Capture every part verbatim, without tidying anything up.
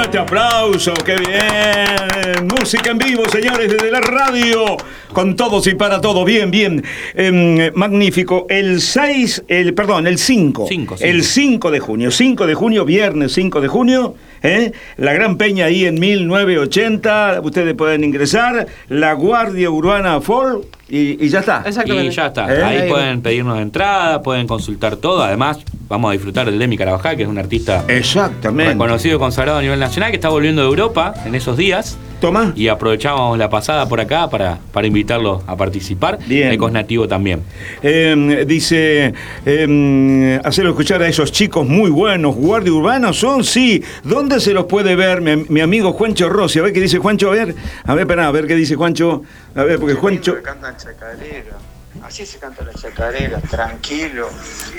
Fuerte aplauso, qué bien. Música en vivo, señores, desde la radio. Con todos y para todos. Bien, bien. Eh, magnífico. El seis, el, perdón, el cinco. cinco, cinco. El cinco de junio. cinco de junio, viernes cinco de junio. ¿eh? La Gran Peña ahí en mil novecientos ochenta. Ustedes pueden ingresar. La Guardia Urbana Folk. Y, y ya está. Y ya está. ¿Eh? Ahí pueden pedirnos entrada, pueden consultar todo. Además, vamos a disfrutar del Demi Carabajal, que es un artista exactamente reconocido y consagrado a nivel nacional, que está volviendo de Europa en esos días. Toma. Y aprovechamos la pasada por acá para, para invitarlo a participar. Bien. Ecos Nativo también. Eh, dice, eh, hacerlo escuchar a esos chicos muy buenos. ¿Guardia Urbana son? Sí. ¿Dónde se los puede ver? Mi, mi amigo Juancho Rossi. A ver qué dice Juancho. A ver, a ver, espera, a ver qué dice Juancho. A ver, porque Juancho... Cantan chacarera. Así se canta la chacarera, tranquilo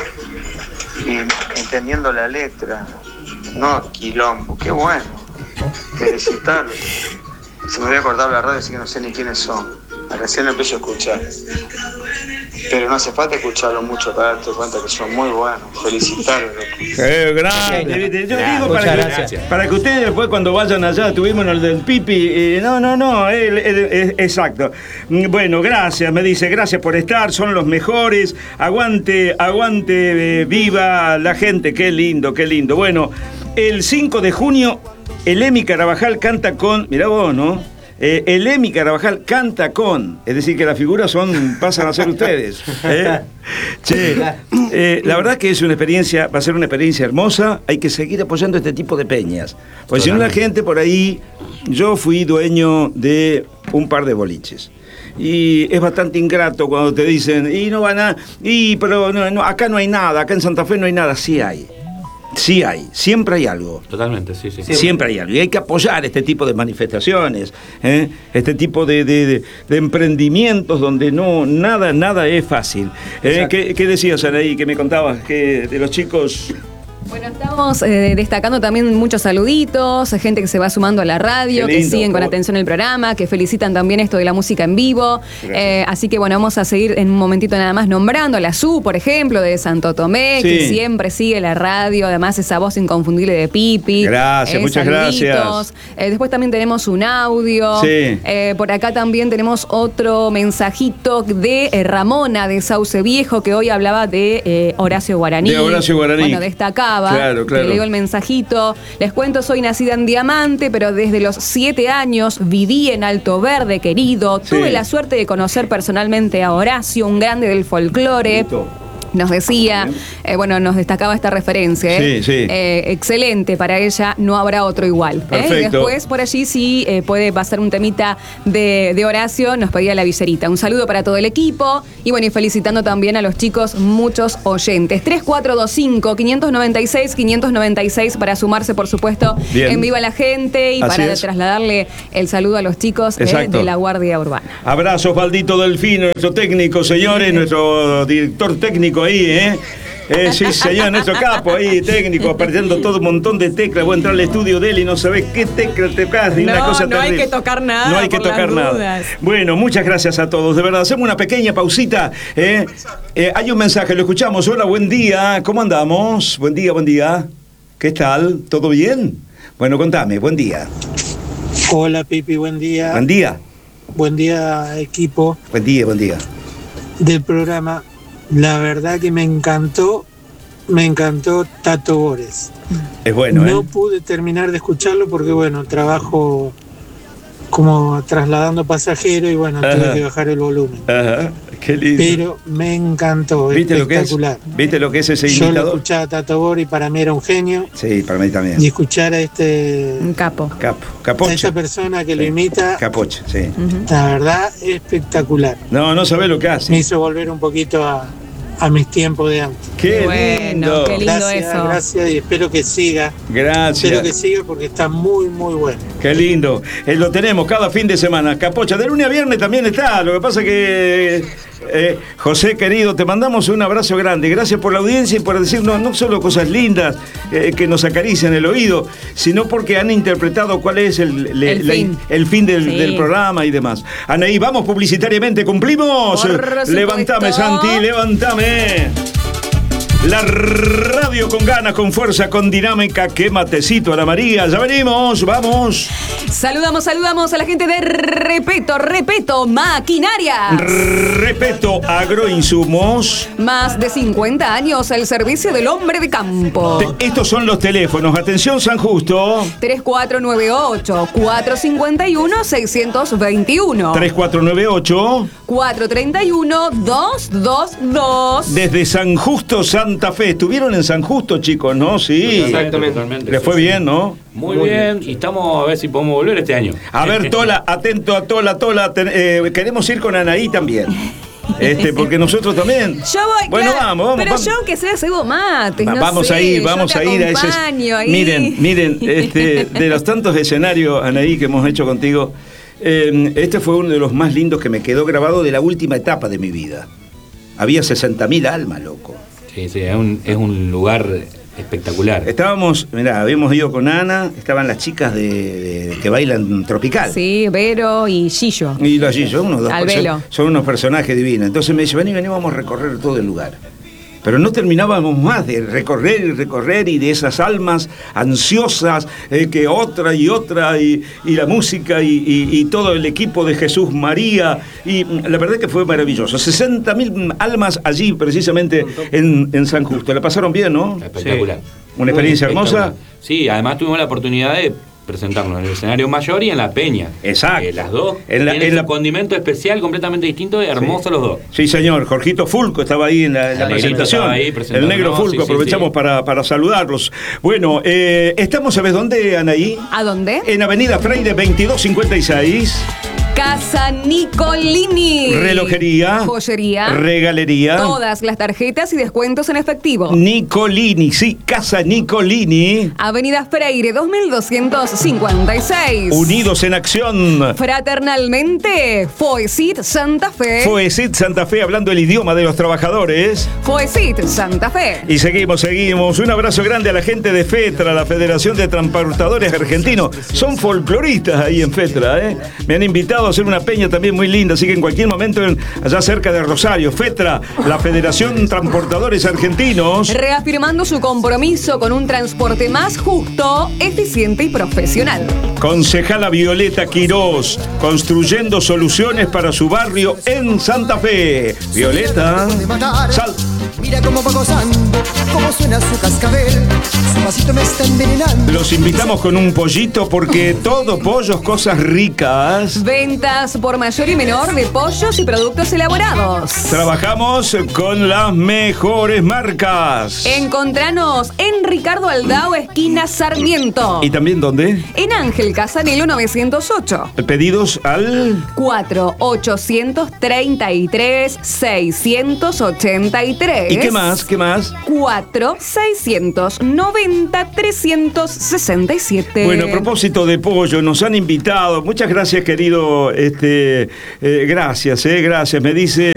y entendiendo la letra. No quilombo. Qué bueno. Felicitarlos. Se me había acordado la radio, así que no sé ni quiénes son. Recién lo empiezo a escuchar. Pero no hace falta escucharlo mucho para darte cuenta que son muy buenos. Felicitarlos. ¡Qué grande! Yo Gracias. digo para Muchas que, gracias. para que ustedes después cuando vayan allá, tuvimos el del Pipi. Eh, no, no, no, él, él, él, exacto. Bueno, gracias, me dice, gracias por estar, son los mejores. Aguante, aguante, eh, viva la gente. Qué lindo, qué lindo. Bueno, el cinco de junio... El Emi Carabajal canta con... Mirá vos, ¿no? Eh, el Emi Carabajal canta con... Es decir, que las figuras son pasan a ser ustedes. ¿eh? Che, eh, la verdad que es una experiencia, va a ser una experiencia hermosa. Hay que seguir apoyando este tipo de peñas. Porque si no la gente por ahí... Yo fui dueño de un par de boliches. Y es bastante ingrato cuando te dicen, y no van a... Y, pero no, no, acá no hay nada, acá en Santa Fe no hay nada. Sí hay. Sí hay, siempre hay algo. Totalmente, sí, sí. Siempre hay algo. Y hay que apoyar este tipo de manifestaciones, ¿eh? Este tipo de, de, de, de emprendimientos donde no nada, nada es fácil. ¿Eh? ¿Qué, ¿Qué decías, Anaí, que me contabas que de los chicos? Bueno, estamos eh, destacando también muchos saluditos, gente que se va sumando a la radio, Qué lindo, que siguen con por... atención el programa, que felicitan también esto de la música en vivo. Eh, así que bueno, vamos a seguir en un momentito nada más nombrando a la Su, por ejemplo, de Santo Tomé, sí. que siempre sigue la radio, además esa voz inconfundible de Pipi. Gracias, eh, muchas saluditos. gracias. Eh, después también tenemos un audio. Sí. Eh, por acá también tenemos otro mensajito de eh, Ramona de Sauce Viejo, que hoy hablaba de eh, Horacio Guaraní. De Horacio Guaraní. Bueno, destacaba. Claro, claro. Le digo el mensajito. Les cuento, soy nacida en Diamante, pero desde los siete años viví en Alto Verde, querido. Sí. Tuve la suerte de conocer personalmente a Horacio, un grande del folclore. Nos decía, eh, bueno, nos destacaba esta referencia. ¿eh? Sí, sí. Eh, excelente, para ella no habrá otro igual. ¿eh? Y después, por allí, sí eh, puede pasar un temita de, de Horacio, nos pedía la viserita. Un saludo para todo el equipo y bueno, y felicitando también a los chicos, muchos oyentes. tres cuatro dos cinco, cinco nueve seis, cinco nueve seis para sumarse, por supuesto, Bien. en Viva la Gente y Así para es. trasladarle el saludo a los chicos eh, de la Guardia Urbana. Abrazos, Valdito Delfino, nuestro técnico, señores, nuestro director técnico ahí, ¿eh? Eh, sí, señor, nuestro capo ahí, técnico, apretando todo un montón de teclas. Voy a entrar al estudio de él y no sabés qué tecla te pasa. No, una cosa no hay terrible. que tocar nada. No hay que por tocar las nada. dudas. Bueno, muchas gracias a todos. De verdad, hacemos una pequeña pausita. ¿eh? Eh, hay un mensaje, lo escuchamos. Hola, buen día. ¿Cómo andamos? Buen día, buen día. ¿Qué tal? ¿Todo bien? Bueno, contame, buen día. Hola, Pipi, buen día. Buen día. Buen día, equipo. Buen día, buen día. Del programa. La verdad que me encantó, me encantó Tato Bores. Es bueno, No ¿eh? pude terminar de escucharlo porque, bueno, trabajo como trasladando pasajeros y, bueno, Ajá. tuve que bajar el volumen. Ajá, qué lindo. Pero me encantó, ¿Viste lo que es? espectacular. ¿Viste lo que es ese Yo lo imitador? escuchaba a Tato Bores y para mí era un genio. Sí, para mí también. Y escuchar a este Un capo. Capo, a Capoche. esa persona que lo Sí. imita, Capoche, sí. Ujú. la verdad, espectacular. No, no sabés lo que Me hace. hizo volver un poquito a, a mis tiempos de antes. Qué Bueno, lindo. qué lindo Gracias, eso. gracias y espero que siga. Gracias. Espero que siga porque está muy, muy bueno. Qué lindo. Eh, lo tenemos cada fin de semana. Capocha, de lunes a viernes también está. Lo que pasa que, eh, José, querido, te mandamos un abrazo grande. Gracias por la audiencia y por decirnos no solo cosas lindas eh, que nos acarician el oído, sino porque han interpretado cuál es el, le- El la- fin. el fin del, Sí. del programa y demás. Anaí, vamos publicitariamente. ¿Cumplimos? Por supuesto. Levantame, Santi, levantame. La radio con ganas, con fuerza, con dinámica. Qué matecito, Ana María. Ya venimos, vamos. Saludamos, saludamos a la gente de Repeto, Repeto Maquinaria. Repeto Agroinsumos. Más de cincuenta años al servicio del hombre de campo. Te- estos son los teléfonos. Atención, San Justo. tres cuatro nueve ocho, cuatro cinco uno, seis dos uno. tres cuatro nueve ocho. cuatro tres uno, dos dos dos. Desde San Justo, Santa Fe. Estuvieron en San Justo, chicos, ¿no? Sí. Exactamente. Totalmente. Les fue Sí, sí. bien, ¿no? Muy, Muy bien. bien, y estamos a ver si podemos volver este año. A ver, Tola, atento a Tola, Tola. ten- eh, queremos ir con Anaí también. Este, porque nosotros también. Yo voy, Bueno, claro, vamos, vamos. pero vamos. yo aunque sea cebo mates, Va- no vamos sé, a ir, yo vamos te a ir a ese. acompaño ahí. Miren, miren, este, de los tantos escenarios, Anaí, que hemos hecho contigo, eh, este fue uno de los más lindos que me quedó grabado de la última etapa de mi vida. Había sesenta mil almas, loco. Sí, sí, es un, es un lugar espectacular. Estábamos, mirá, habíamos ido con Ana, estaban las chicas de, de- que bailan tropical. Sí, Vero y Gillo. Y los son unos dos Albelo. son, son unos personajes divinos. Entonces me dice, vení, vení, vamos a recorrer todo el lugar. Pero no terminábamos más de recorrer y recorrer y de esas almas ansiosas, eh, que otra y otra, y, y la música y, y- y todo el equipo de Jesús María. Y mm, la verdad que fue maravilloso. sesenta mil almas allí, precisamente en, en San Justo. La pasaron bien, ¿no? Espectacular. Una experiencia Muy hermosa. espectacular. Sí, además tuvimos la oportunidad de presentarnos en el escenario mayor y en la peña. Exacto. Eh, las dos En la- tienen en la- un condimento especial completamente distinto y hermosos los dos. Sí, señor. Jorgito Fulco estaba ahí en la, en la El negrito presentación. estaba ahí El presentándonos, negro Fulco, sí, sí, aprovechamos sí. Para, para saludarlos. Bueno, eh, estamos, ¿sabes dónde, Anaí? ¿A dónde? En Avenida Freire veintidós cincuenta y seis. Casa Nicolini. Relojería. Joyería. Regalería. Todas las tarjetas y descuentos en efectivo. Nicolini, sí, Casa Nicolini. Avenida Freire dos mil doscientos cincuenta y seis. Unidos en acción. Fraternalmente, Foesit Santa Fe. Foesit Santa Fe, hablando el idioma de los trabajadores. Foesit Santa Fe. Y seguimos, seguimos. Un abrazo grande a la gente de FETRA, la Federación de Transportadores Argentinos. Son folcloristas ahí en FETRA, ¿eh? Me han invitado a hacer una peña también muy linda, así que en cualquier momento, en- allá cerca de Rosario, FETRA, la Federación Transportadores Argentinos. Reafirmando su compromiso con un transporte más justo, eficiente y profesional. Concejala Violeta Quirós, construyendo soluciones para su barrio en Santa Fe. Violeta, sal. Mira cómo va gozando, cómo suena su cascabel, su pasito me está envenenando. Los invitamos con un pollito porque todo pollo, cosas ricas. Ventas por mayor y menor de pollos y productos elaborados. Trabajamos con las mejores marcas. Encontranos en Ricardo Aldao, esquina Sarmiento. ¿Y también dónde? En Ángel Casanelo novecientos ocho. Pedidos al... cuatro ochocientos treinta y tres seiscientos ochenta y tres. ¿Y qué más? ¿Qué más? cuatro seiscientos noventa trescientos sesenta y siete. Bueno, a propósito de pollo, nos han invitado. Muchas gracias, querido. Este, eh, gracias, eh, gracias. Me dice,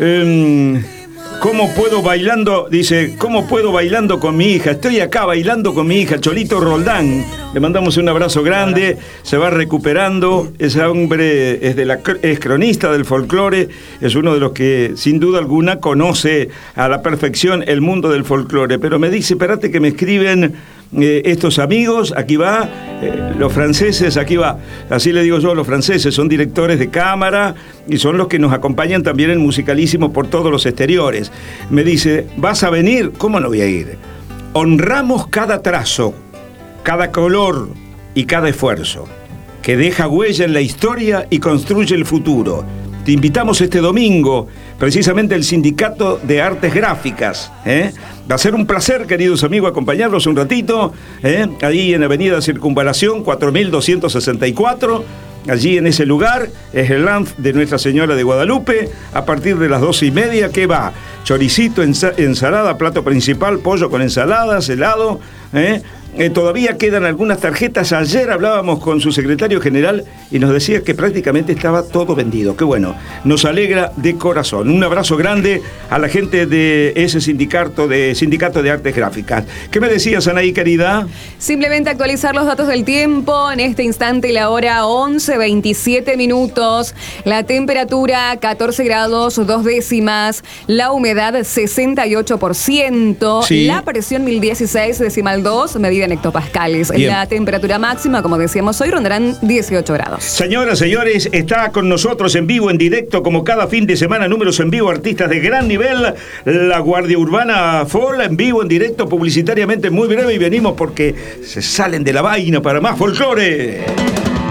em, ¿cómo puedo bailando? Dice, ¿cómo puedo bailando con mi hija? Estoy acá bailando con mi hija, Cholito Roldán. Le mandamos un abrazo grande. Se va recuperando. Ese hombre es, de la, es cronista del folclore. Es uno de los que, sin duda alguna, conoce a la perfección el mundo del folclore. Pero me dice, espérate que me escriben eh, estos amigos. Aquí va, eh, los franceses, aquí va. Así le digo yo, los franceses son directores de cámara y son los que nos acompañan también en Musicalísimo por todos los exteriores. Me dice, ¿vas a venir? ¿Cómo no voy a ir? Honramos cada trazo, cada color y cada esfuerzo que deja huella en la historia y construye el futuro. Te invitamos este domingo, precisamente el Sindicato de Artes Gráficas. ¿eh? Va a ser un placer, queridos amigos, acompañarlos un ratito, ¿eh? ahí en Avenida Circunvalación cuatro mil doscientos sesenta y cuatro. Allí en ese lugar es el L A N F de Nuestra Señora de Guadalupe, a partir de las doce y media, que va choricito, ensa- ensalada, plato principal, pollo con ensaladas, helado. ¿eh? Eh, todavía quedan algunas tarjetas. Ayer hablábamos con su secretario general y nos decía que prácticamente estaba todo vendido. Qué bueno, nos alegra de corazón. Un abrazo grande a la gente de ese sindicato de, sindicato de Artes Gráficas. ¿Qué me decías, Anaí, querida? Simplemente actualizar los datos del tiempo. En este instante la hora once veintisiete minutos. La temperatura catorce grados, dos décimas. La humedad sesenta y ocho por ciento. Sí. La presión mil dieciséis decimal dos, medida en hectopascales. Bien. La temperatura máxima, como decíamos hoy, rondarán dieciocho grados. Señoras, señores, está con nosotros en vivo, en directo, como cada fin de semana, números en vivo, artistas de gran nivel, la Guardia Urbana Folk, en vivo, en directo, publicitariamente muy breve, y venimos porque se salen de la vaina para más folclore.